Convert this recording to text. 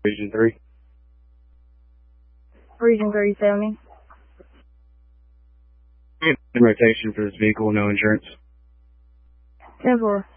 Region 3. Region 3, tell me. In rotation for this vehicle, no insurance. 10-4.